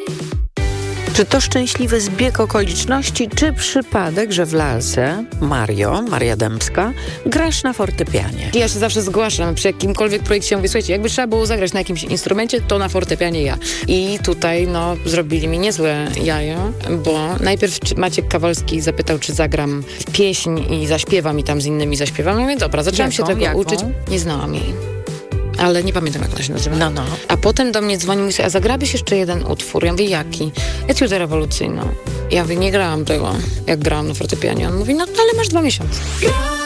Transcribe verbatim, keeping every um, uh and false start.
Czy to szczęśliwy zbieg okoliczności, czy przypadek, że w lalce Mario, Maria Dębska, grasz na fortepianie? Ja się zawsze zgłaszam przy jakimkolwiek projekcie. Mówię, słuchajcie, jakby trzeba było zagrać na jakimś instrumencie, to na fortepianie ja. I tutaj, no, zrobili mi niezłe jajo, bo najpierw Maciek Kawalski zapytał, czy zagram pieśń i zaśpiewam i tam z innymi zaśpiewam. Ja mówię, dobra, zaczęłam Jaką? się tego Jaką? uczyć. Nie znałam jej. Ale nie pamiętam, jak ona się nazywa. No, no. A potem do mnie dzwonił i mówi, a zagrabyś jeszcze jeden utwór? Ja mówię, jaki? Etiudę rewolucyjną. Ja mówię, nie grałam tego, jak grałam na fortepianie. On mówi, no ale masz dwa miesiące.